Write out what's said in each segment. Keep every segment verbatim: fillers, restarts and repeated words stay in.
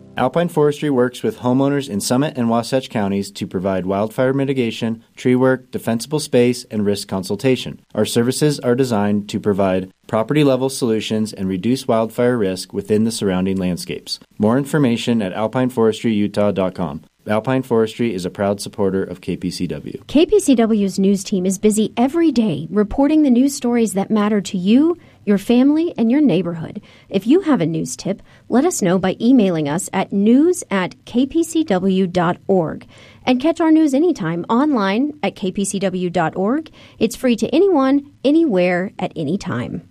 Alpine Forestry works with homeowners in Summit and Wasatch counties to provide wildfire mitigation, tree work, defensible space, and risk consultation. Our services are designed to provide property-level solutions and reduce wildfire risk within the surrounding landscapes. More information at alpine forestry utah dot com. Alpine Forestry is a proud supporter of K P C W. K P C W's news team is busy every day reporting the news stories that matter to you, your family, and your neighborhood. If you have a news tip, let us know by emailing us at news at k p c w dot org. And catch our news anytime online at k p c w dot org. It's free to anyone, anywhere, at any time.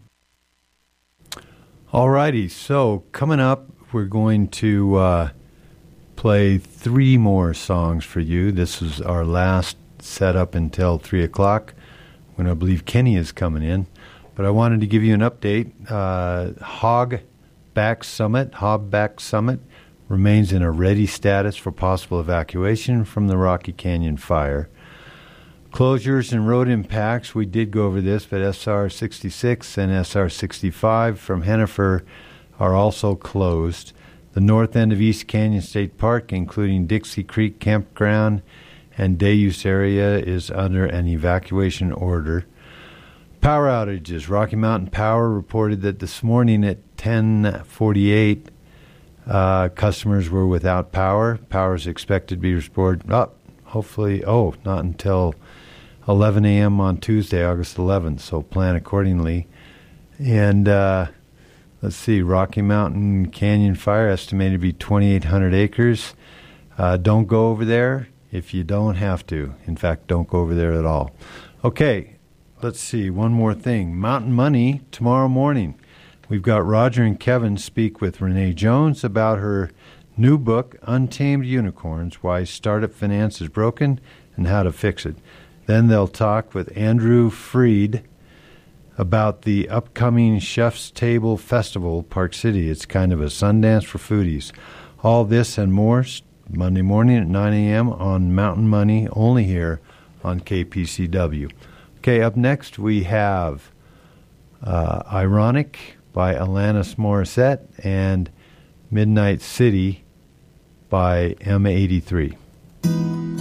All righty, so coming up, we're going to uh, play three more songs for you. This is our last setup until three o'clock when I believe Kenny is coming in. But I wanted to give you an update. Uh, Hogback Summit, Hogback Summit remains in a ready status for possible evacuation from the Rocky Canyon fire. Closures and road impacts, we did go over this, but S R sixty-six and S R sixty-five from Hennifer are also closed. The north end of East Canyon State Park, including Dixie Creek Campground and day use area, is under an evacuation order. Power outages. Rocky Mountain Power reported that this morning at ten forty-eight, uh, customers were without power. Power is expected to be restored up, hopefully, oh, not until eleven a.m. on Tuesday, August eleventh, so plan accordingly. And uh, let's see, Rocky Mountain Canyon Fire estimated to be twenty-eight hundred acres. Uh, don't go over there if you don't have to. In fact, don't go over there at all. Okay, let's see, one more thing. Mountain Money tomorrow morning. We've got Roger and Kevin speak with Renee Jones about her new book, Untamed Unicorns, Why Startup Finance is Broken and How to Fix It. Then they'll talk with Andrew Freed about the upcoming Chef's Table Festival, Park City. It's kind of a Sundance for foodies. All this and more Monday morning at nine a.m. on Mountain Money, only here on K P C W. Okay, up next we have uh, Ironic by Alanis Morissette and Midnight City by M eighty-three.